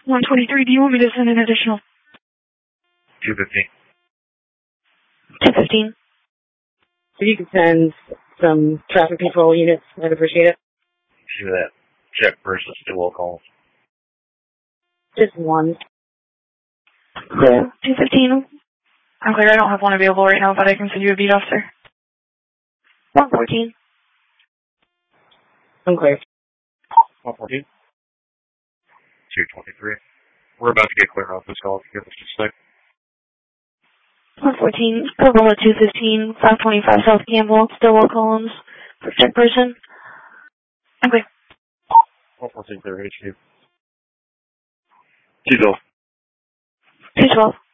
123, do you want me to send an additional? 215. 215. If you could send some traffic control units, I'd appreciate it. See that check person still calls. Just one. Clear. 215. I'm clear. I don't have one available right now, but I can send you a beat, officer. 114. I'm clear. 114. 223. We're about to get clear off this call. Give us just a sec. 114. Corolla 215. 525 South Campbell. Stillwell Columns. For check person. I'm clear. 114 clear HQ. 212. 212.